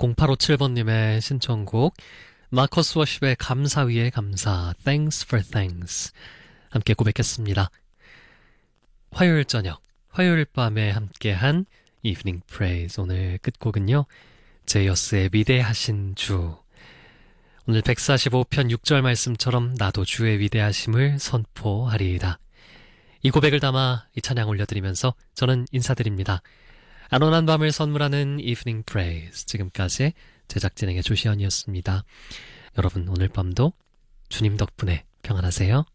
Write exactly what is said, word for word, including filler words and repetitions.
공팔오칠 번님의 신청곡 마커스 워십의 감사 위에 감사, Thanks for Thanks 함께 고백했습니다. 화요일 저녁, 화요일 밤에 함께한 Evening Praise, 오늘 끝곡은요 제이어스의 위대하신 주. 오늘 백사십오 편 육 절 말씀처럼 나도 주의 위대하심을 선포하리이다. 이 고백을 담아 이 찬양 올려드리면서 저는 인사드립니다. 안온한 밤을 선물하는 Evening Praise, 지금까지 제작진에게 조시연이었습니다. 여러분 오늘 밤도 주님 덕분에 평안하세요.